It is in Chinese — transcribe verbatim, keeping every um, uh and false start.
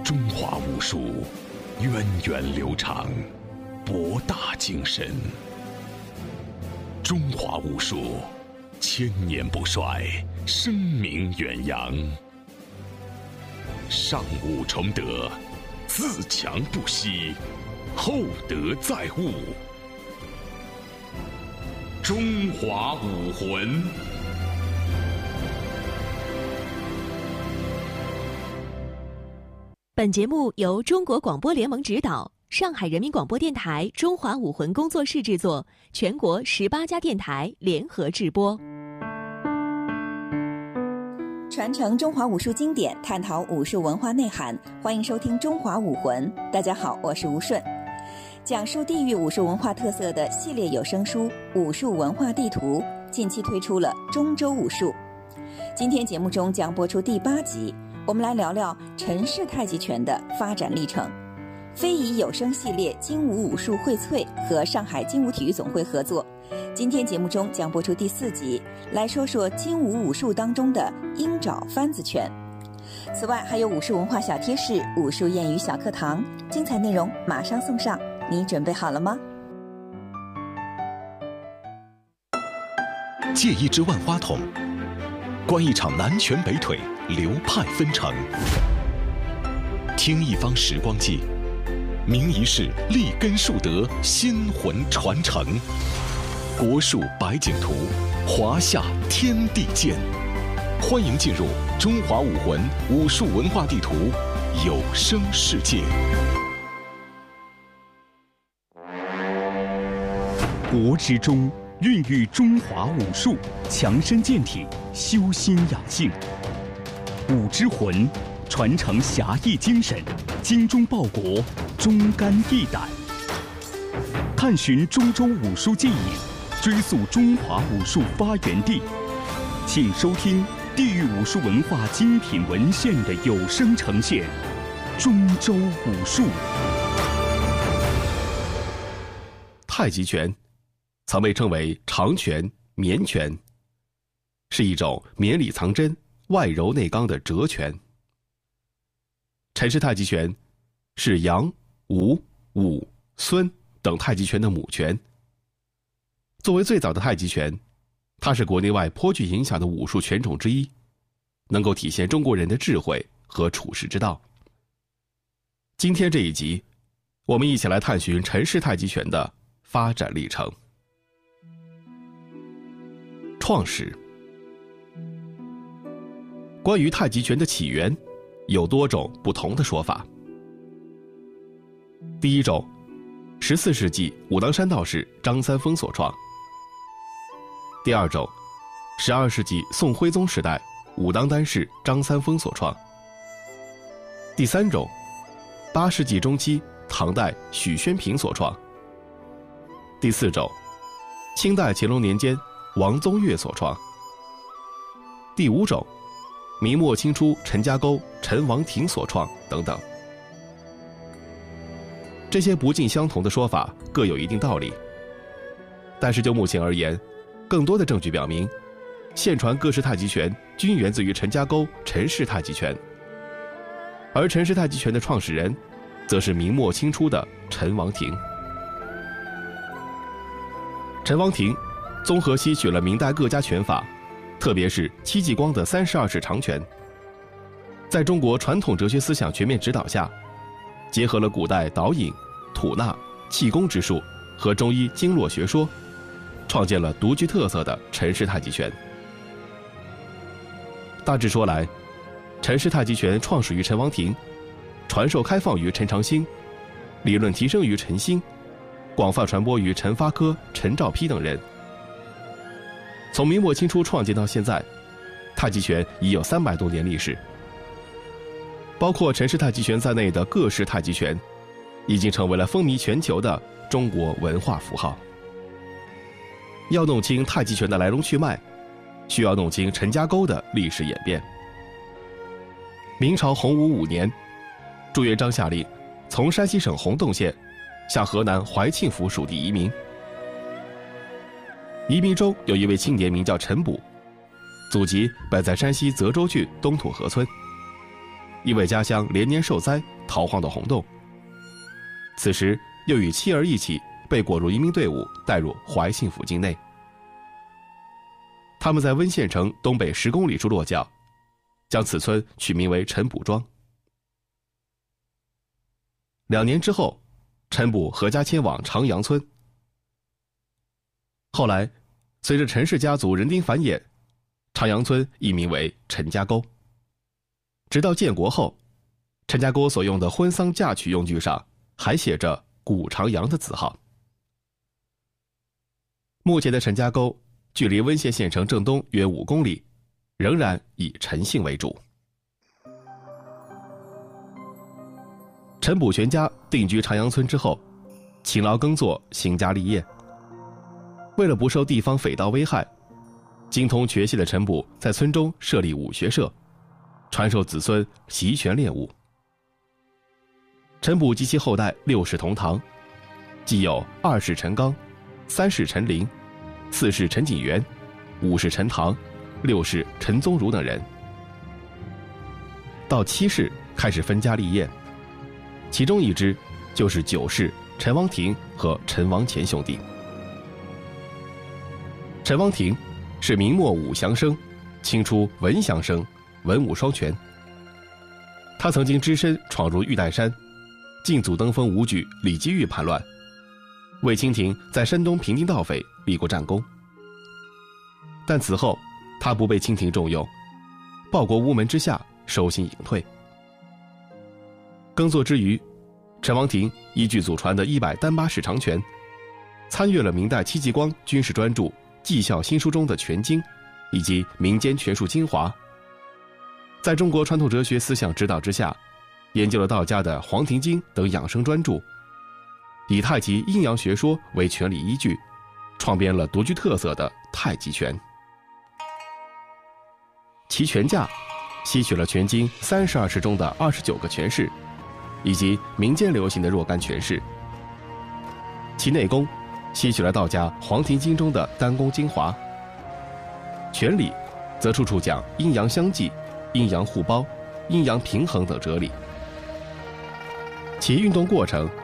中华武术源远流长，博大精深。中华武术千年不衰，声名远扬。上武崇德，自强不息，厚德载物。中华武魂。 本节目由中国广播联盟指导，上海人民广播电台中华武魂工作室制作，全国十八家电台联合制播。 传承中华武术经典，探讨武术文化内涵，欢迎收听中华武魂。大家好，我是吴顺。讲述地域武术文化特色的系列有声书《武术文化地图》近期推出了中州武术。今天节目中将播出第八集，我们来聊聊陈氏太极拳的发展历程。非遗有声系列精武武术荟萃和上海精武体育总会合作，今天节目中将播出第四集，来说说精武武术当中的鹰爪翻子拳。此外还有武术文化小贴士、武术谚语小课堂，精彩内容马上送上，你准备好了吗？ 借一支万花筒，观一场南拳北腿，流派纷呈；听一方时光记，明一世立根树德，仙魂传承。国术百景图，华夏天地间。欢迎进入中华武魂武术文化地图有声世界。 国之中孕育中华武术，强身健体，修心养性。武之魂，传承侠义精神，精忠报国，忠肝义胆。探寻中州武术技艺，追溯中华武术发源地，请收听地域武术文化精品文献的有声呈现《中州武术》。 太极拳曾被称为长拳、绵拳，是一种绵里藏针、外柔内刚的折拳。陈氏太极拳是杨、吴、武、孙等太极拳的母拳。作为最早的太极拳，它是国内外颇具影响的武术拳种之一，能够体现中国人的智慧和处世之道。今天这一集，我们一起来探寻陈氏太极拳的发展历程。创始。关于太极拳的起源，有多种不同的说法。第一种，十四世纪武当山道士张三丰所创。第二种，十二世纪宋徽宗时代武当丹士张三丰所创。第三种，八世纪中期唐代许宣平所创。第四种，清代乾隆年间王宗岳所创。第五种，明末清初陈家沟陈王庭所创等等。这些不尽相同的说法各有一定道理，但是就目前而言，更多的证据表明，现传各式太极拳均源自于陈家沟陈氏太极拳，而陈氏太极拳的创始人则是明末清初的陈王庭。陈王庭综合吸取了明代各家拳法，特别是戚继光的三十二式长拳，在中国传统哲学思想全面指导下，结合了古代导引、吐纳、气功之术和中医经络学说，创建了独具特色的陈氏太极拳。大致说来，陈氏太极拳创始于陈王庭，传授开放于陈长兴，理论提升于陈兴，广泛传播于陈发科、陈兆丕等人。从明末清初创建到现在，太极拳已有三百多年历史。包括陈氏太极拳在内的各式太极拳，已经成为了风靡全球的中国文化符号。要弄清太极拳的来龙去脉，需要弄清陈家沟的历史演变。明朝洪武五年，朱元璋下令从山西省洪洞县向河南怀庆府属地移民。移民中有一位青年名叫陈卜，祖籍本在山西泽州郡东土河村，因为家乡连年受灾， 逃荒的洪洞。此时又与妻儿一起被裹入移民队伍，带入怀信府境内。他们在温县城东北十公里处落脚，将此村取名为陈卜庄。两年之后，陈卜合家迁往长阳村。后来，随着陈氏家族人丁繁衍，长阳村易名为陈家沟。直到建国后，陈家沟所用的婚丧嫁娶用具上还写着古长阳的字号。目前的陈家沟距离温县县城正东约五公里，仍然以陈姓为主。陈卜全家定居长阳村之后，勤劳耕作，兴家立业。为了不受地方匪盗危害，精通拳戏的陈卜在村中设立武学社，传授子孙习拳练武。陈卜及其后代六世同堂，既有二世陈刚、三世陈林、四世陈景元、五世陈堂、六世陈宗儒等人。到七世开始分家立业，其中一支就是九世陈王庭和陈王乾兄弟。陈王庭是明末武祥生，清初文祥生，文武双全。他曾经只身闯入玉带山，进祖登封武举李继玉叛乱，为清廷在山东平定盗匪立过战功。但此后他不被清廷重用，报国无门之下收心隐退。耕作之余，陈王庭依据祖传的一百单八式长拳，参阅了明代戚继光军事专著《纪效新书》中的拳经，以及民间拳术精华。在中国传统哲学思想指导之下，研究了道家的《黄庭经》等养生专著，以太极阴阳学说为拳理依据，创编了独具特色的太极拳。其拳架吸取了拳经三十二式中的二十九个拳式，以及民间流行的若干拳式。其内功吸取了道家《黄庭经》中的丹功精华，拳理则处处讲阴阳相济、阴阳互包、阴阳平衡等哲理。其运动过程